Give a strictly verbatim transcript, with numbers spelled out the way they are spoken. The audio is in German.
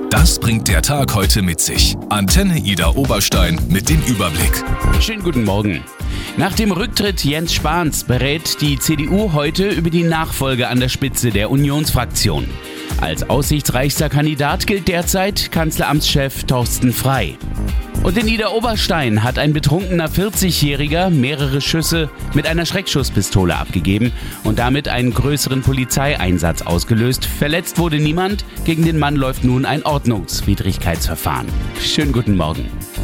Das bringt der Tag heute mit sich. Antenne Idar Oberstein mit dem Überblick. Schönen guten Morgen. Nach dem Rücktritt Jens Spahns berät die C D U heute über die Nachfolge an der Spitze der Unionsfraktion. Als aussichtsreichster Kandidat gilt derzeit Kanzleramtschef Thorsten Frey. Und in Idar Oberstein hat ein betrunkener vierzigjähriger mehrere Schüsse mit einer Schreckschusspistole abgegeben und damit einen größeren Polizeieinsatz ausgelöst. Verletzt wurde niemand. Gegen den Mann läuft nun ein Ordnungswidrigkeitsverfahren. Schönen guten Morgen.